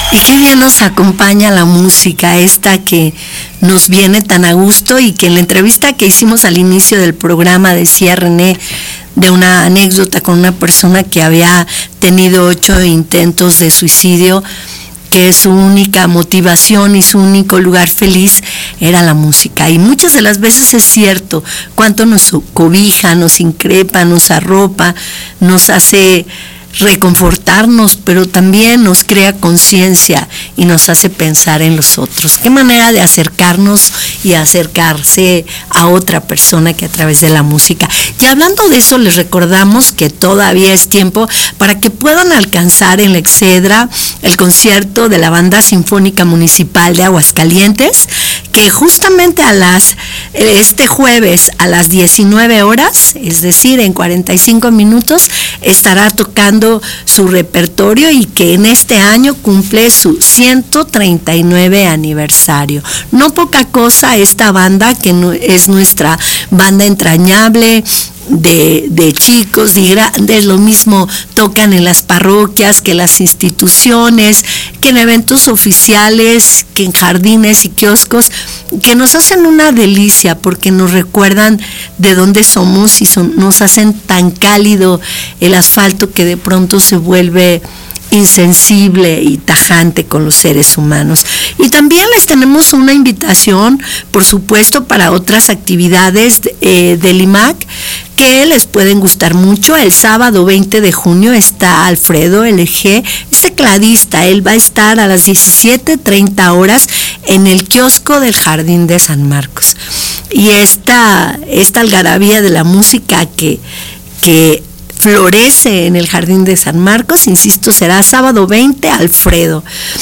Y qué bien nos acompaña la música esta que nos viene tan a gusto, y que en la entrevista que hicimos al inicio del programa decía René de una anécdota con una persona que había tenido 8 intentos de suicidio, que su única motivación y su único lugar feliz era la música. Y muchas de las veces es cierto, cuánto nos cobija, nos increpa, nos arropa, nos hace reconfortarnos, pero también nos crea conciencia y nos hace pensar en los otros. Qué manera de acercarnos y acercarse a otra persona que a través de la música. Y hablando de eso, les recordamos que todavía es tiempo para que puedan alcanzar en la Excedra el concierto de la Banda Sinfónica Municipal de Aguascalientes, que justamente este jueves a las 19 horas, es decir, en 45 minutos, estará tocando su repertorio, y que en este año cumple su 139 aniversario. No poca cosa esta banda, que es nuestra banda entrañable, de chicos y grandes. Lo mismo tocan en las parroquias, que en las instituciones, que en eventos oficiales, que en jardines y kioscos, que nos hacen una delicia porque nos recuerdan de dónde somos y nos hacen tan cálido el asfalto que de pronto se vuelve insensible y tajante con los seres humanos. Y también les tenemos una invitación, por supuesto, para otras actividades del IMAC que les pueden gustar mucho. El sábado 20 de junio está Alfredo LG, es tecladista. Él va a estar a las 17:30 horas en el kiosco del Jardín de San Marcos. Y esta algarabía de la música que florece en el Jardín de San Marcos, insisto, será sábado 20, Alfredo.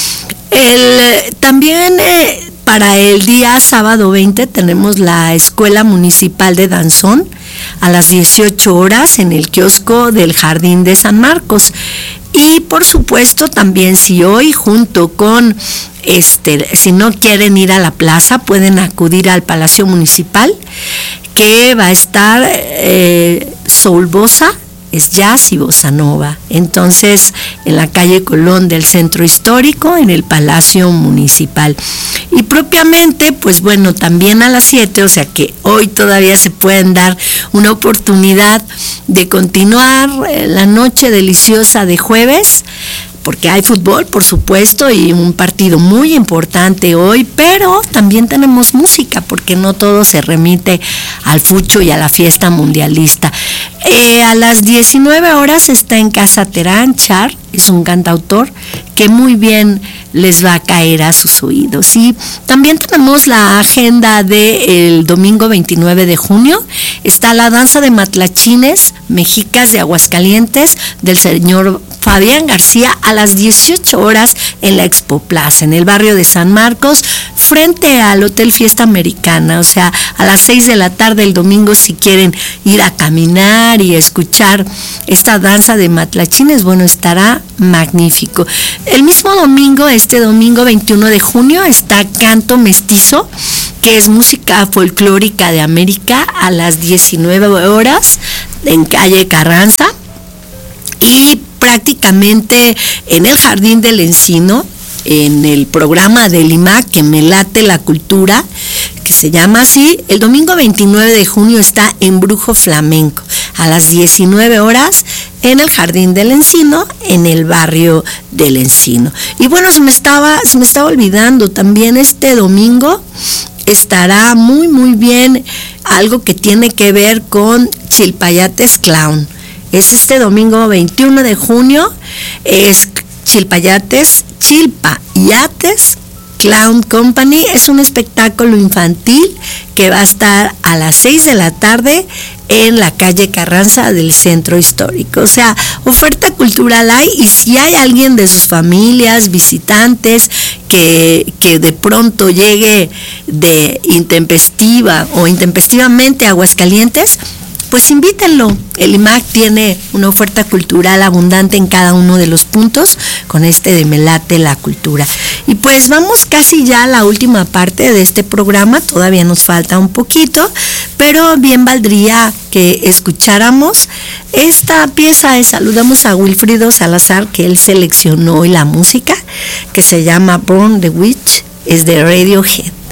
También para el día sábado 20 tenemos la Escuela Municipal de Danzón a las 18 horas en el kiosco del Jardín de San Marcos. Y por supuesto también, si hoy junto con si no quieren ir a la plaza, pueden acudir al Palacio Municipal, que va a estar Soul Bossa, es jazz y bossa nova. Entonces, en la calle Colón del Centro Histórico, en el Palacio Municipal. Y propiamente, pues bueno, también a las 7, o sea que hoy todavía se pueden dar una oportunidad de continuar la noche deliciosa de jueves, porque hay fútbol, por supuesto, y un partido muy importante hoy, pero también tenemos música, porque no todo se remite al fucho y a la fiesta mundialista. A las 19 horas está en Casa Terán Char, es un cantautor que muy bien les va a caer a sus oídos. Y también tenemos la agenda del domingo 29 de junio, está la danza de matlachines mexicas de Aguascalientes del señor Fabián García a las 18 horas en la Expo Plaza, en el barrio de San Marcos, frente al Hotel Fiesta Americana. O sea, a las 6 de la tarde el domingo, si quieren ir a caminar y escuchar esta danza de matlachines, bueno, estará magnífico. El mismo domingo, este domingo 21 de junio, está Canto Mestizo, que es música folclórica de América, a las 19 horas en calle Carranza. Y prácticamente en el Jardín del Encino, en el programa del IMAC, que me late la cultura, que se llama así, el domingo 29 de junio está Embrujo Flamenco, a las 19 horas en el Jardín del Encino, en el barrio del Encino. Y bueno, se me estaba olvidando, también este domingo estará muy muy bien algo que tiene que ver con Chilpayates Clown. Es este domingo 21 de junio, es Chilpayates Clown Company. Es un espectáculo infantil que va a estar a las 6 de la tarde en la calle Carranza del Centro Histórico. O sea, oferta cultural hay, y si hay alguien de sus familias, visitantes, que de pronto llegue de intempestiva o intempestivamente a Aguascalientes, pues invítenlo. El IMAC tiene una oferta cultural abundante en cada uno de los puntos con de Me Late la Cultura. Y pues vamos casi ya a la última parte de este programa, todavía nos falta un poquito, pero bien valdría que escucháramos esta pieza. Saludamos a Wilfrido Salazar, que él seleccionó la música. que se llama Born the Witch, es de Radiohead.